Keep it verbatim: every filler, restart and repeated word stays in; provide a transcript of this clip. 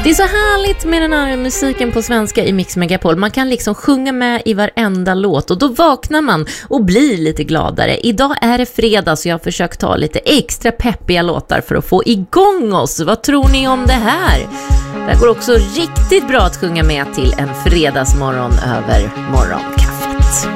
Det är så härligt med den här musiken på svenska i Mix Megapol. Man kan liksom sjunga med i varenda låt och då vaknar man och blir lite gladare. Idag är det fredag så jag har försökt ta lite extra peppiga låtar för att få igång oss. Vad tror ni om det här? Det går också riktigt bra att sjunga med till en fredagsmorgon över morgonkaffe.